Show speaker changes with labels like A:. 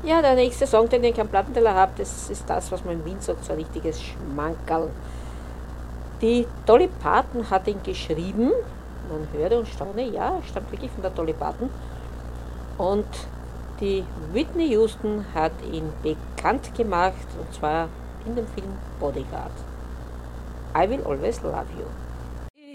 A: Ja, der nächste Song, den ich am Plattenteller habe, das ist das, was man in Wien sagt, so ein richtiges Schmankerl. Die Dolly Parton hat ihn geschrieben, man hört und staune, ja, stammt wirklich von der Dolly Parton. Und die Whitney Houston hat ihn bekannt gemacht, und zwar in dem Film Bodyguard. I Will Always Love You.